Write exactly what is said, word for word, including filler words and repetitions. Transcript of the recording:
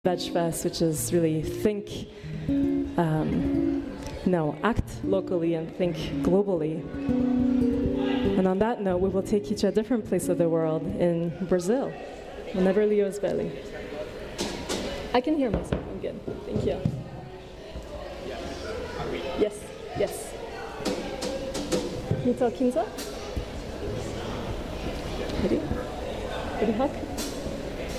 VegFest, which is really think, um, no, act locally and think globally. And on that note, we will take you to a different place of the world, in Brazil, whenever Leo is ready. I can hear myself, I'm good, thank you. Yes, yes. Can you tell Kinza? Ready? Ready, Hawk?